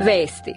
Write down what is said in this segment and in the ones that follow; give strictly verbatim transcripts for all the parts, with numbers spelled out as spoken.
Vesti.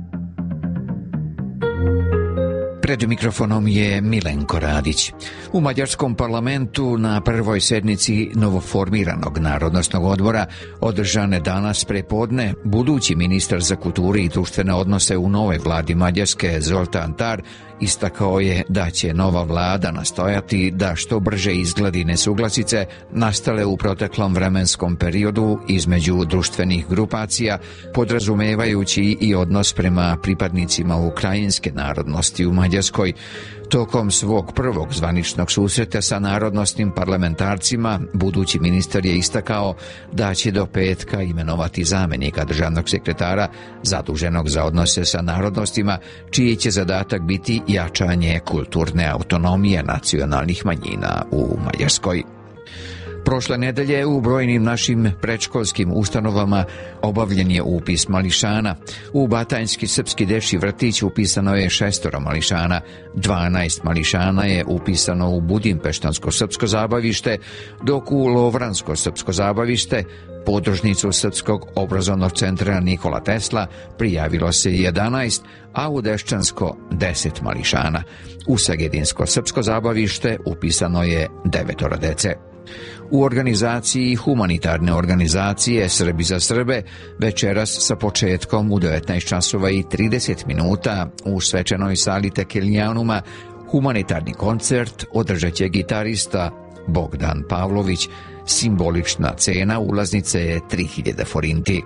Pred mikrofonom je Milenko Radić. U mađarskom parlamentu na prvoj sednici novoformiranog Narodnosnog odbora održane danas prepodne budući ministar za kulturu i društvene odnose u novoj vladi Mađarske Zoltan Tar istakao je da će nova vlada nastojati da što brže izgladi nesuglasice nastale u proteklom vremenskom periodu između društvenih grupacija, podrazumevajući i odnos prema pripadnicima ukrajinske narodnosti u Mađarskoj. Tokom svog prvog zvaničnog susreta sa narodnosnim parlamentarcima, budući ministar je istakao da će do petka imenovati zamjenika državnog sekretara zaduženog za odnose sa narodnostima, čiji će zadatak biti jačanje kulturne autonomije nacionalnih manjina u Mađarskoj. Prošle nedelje u brojnim našim predškolskim ustanovama obavljen je upis mališana. U Batajnski srpski dečji vrtić upisano je šestoro mališana, dvanaest mališana je upisano u Budimpeštansko srpsko zabavište, dok u Lovransko srpsko zabavište, podružnicu Srpskog obrazovnog centra Nikola Tesla, prijavilo se jedanaest, a u Deščansko deset mališana. U Segedinsko srpsko zabavište upisano je devetoro dece. U organizaciji humanitarne organizacije Srbi za Srbe večeras sa početkom u devetnaest časova i trideset minuta u svečanoj sali Tekeljanuma humanitarni koncert održat će gitarista Bogdan Pavlović. Simbolična cena ulaznice je tri hiljade forinti.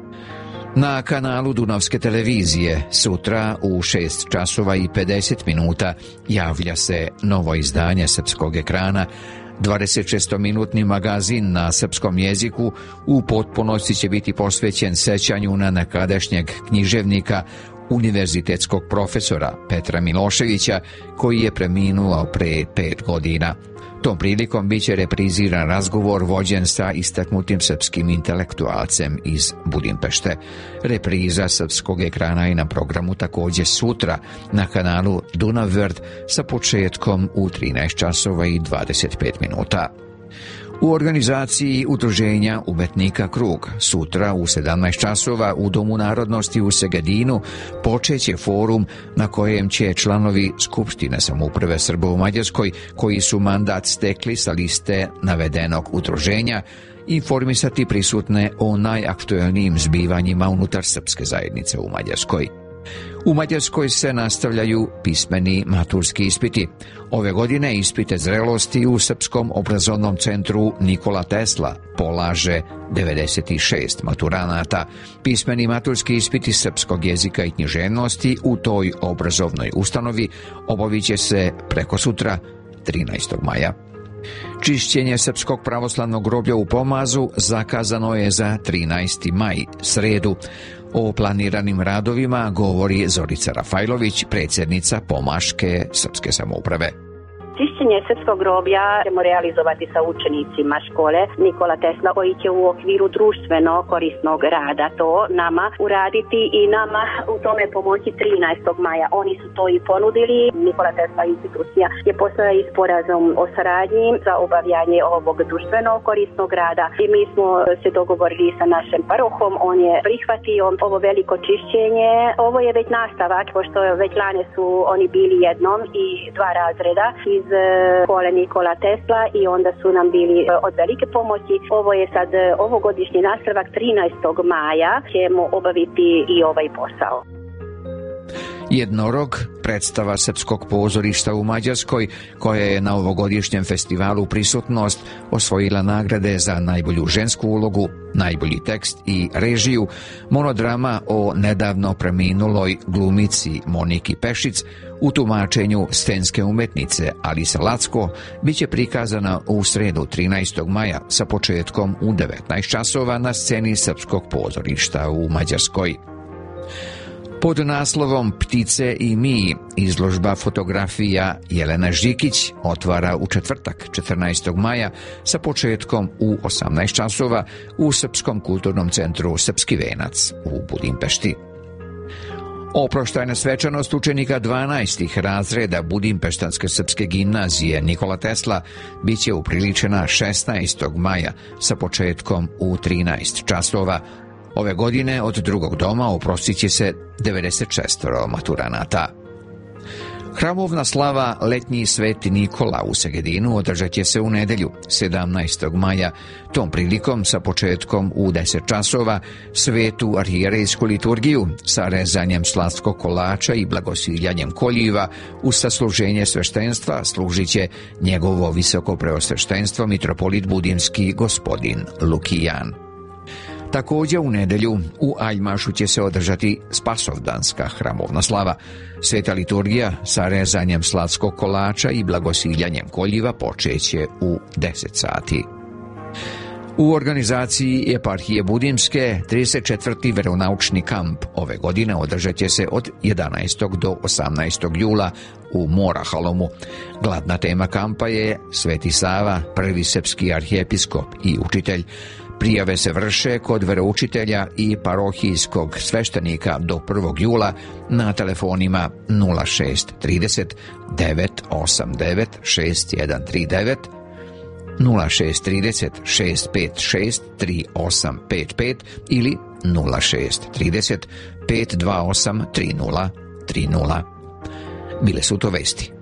Na kanalu Dunavske televizije sutra u šest časova i pedeset minuta javlja se novo izdanje srpskog ekrana. dvadesetšestominutni magazin na srpskom jeziku u potpunosti će biti posvećen sećanju na nekadašnjeg književnika, univerzitetskog profesora Petra Miloševića, koji je preminuo pre pet godina. Tom prilikom biće repriziran razgovor vođen sa istaknutim srpskim intelektualcem iz Budimpešte. Repriza srpskog ekrana je na programu također sutra na kanalu Dunav World sa početkom u trinaest časova i dvadeset pet minuta. U organizaciji Udruženja umetnika Krug sutra u sedamnaest časova u Domu narodnosti u Segedinu počeće forum na kojem će članovi Skupštine samouprave Srba u Mađarskoj koji su mandat stekli sa liste navedenog udruženja informisati prisutne o najaktuelnijim zbivanjima unutar srpske zajednice u Mađarskoj. U Mađarskoj se nastavljaju pismeni maturski ispiti. Ove godine ispite zrelosti u Srpskom obrazovnom centru Nikola Tesla polaže devedeset šest maturanata. Pismeni maturski ispiti srpskog jezika i književnosti u toj obrazovnoj ustanovi obavit će se preko sutra, trinaestog maja. Čišćenje Srpskog pravoslavnog groblja u Pomazu zakazano je za trinaesti maj, sredu. O planiranim radovima govori Zorica Rafajlović, predsjednica Pomaške srpske samouprave. Čišćenje srpskog groblja ćemo realizovati sa učenicima škole Nikola Tesla, koji će u okviru društveno korisnog rada to nama uraditi i nama u tome pomoći trinaestog maja. Oni su to i ponudili. Nikola Tesla institucija je poslala i sporazum o saradnji za obavljanje ovog društveno korisnog rada i mi smo se dogovorili sa našim parohom. On je prihvatio ovo veliko čišćenje. Ovo je već nastavak, pošto već lane su oni bili jednom i dva razreda iz škole Nikola Tesla i onda su nam bili od velike pomoći. Ovo je sad ovogodišnji nastavak, trinaestog maja ćemo obaviti i ovaj posao. Jednorog, predstava srpskog pozorišta u Mađarskoj, koja je na ovogodišnjem festivalu Prisutnost osvojila nagrade za najbolju žensku ulogu, najbolji tekst i režiju, monodrama o nedavno preminuloj glumici Moniki Pešic u tumačenju scenske umetnice Alise Lacko biće prikazana u sredu trinaestog maja sa početkom u devetnaest časova na sceni Srpskog pozorišta u Mađarskoj. Pod naslovom Ptice i mi izložba fotografija Jelena Žikić otvara u četvrtak četrnaestog maja sa početkom u osamnaest časova u Srpskom kulturnom centru Srpski venac u Budimpešti. Oproštajna svečanost učenika dvanaestih razreda Budimpeštanske srpske gimnazije Nikola Tesla biće upriličena šesnaestog maja sa početkom u trinaest časova Ove godine od drugog doma oprostit će se devedeset šest maturanata. Hramovna slava Letnji Sveti Nikola u Segedinu održat će se u nedelju, sedamnaestog maja. Tom prilikom sa početkom u deset časova svetu arhijerejsku liturgiju sa rezanjem slatskog kolača i blagosiljanjem koljiva uz sasluženje sveštenstva služit će njegovo visoko preosveštenstvo mitropolit budimski gospodin Lukijan. Također u nedelju u Aljmašu će se održati Spasovdanska hramovna slava. Sveta liturgija sa rezanjem slatskog kolača i blagosiljanjem koljiva počeće u deset sati. U organizaciji eparhije Budimske trideset četvrti veronaučni kamp ove godine održat će se od jedanaestog do osamnaestog jula u Morahalomu. Glavna tema kampa je Sveti Sava, prvi srpski arhijepiskop i učitelj. Prijave se vrše kod veroučitelja i parohijskog sveštenika do prvog jula na telefonima nula šest trideset devet osam devet šest jedan tri devet, nula šest trideset šest pet šest tri osam pet pet ili nula šest trideset pet dva osam tri nula tri nula. Bile su to vesti.